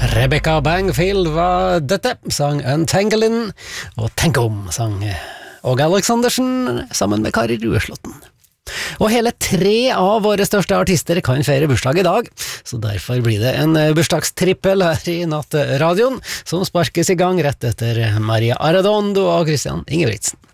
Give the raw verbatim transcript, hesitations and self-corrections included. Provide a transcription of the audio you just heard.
Rebecca Bangfield var dette, sang Untangling, og Tenk om, sang Åge Aleksandersen, sammen med Kari Rueslåtten. Og hele tre av våre største artister kan feire bursdag i dag, så derfor blir det en bursdagstrippel her i Nattradioen, som sparkes i gang rett etter Maria Arredondo og Christian Ingebrigtsen.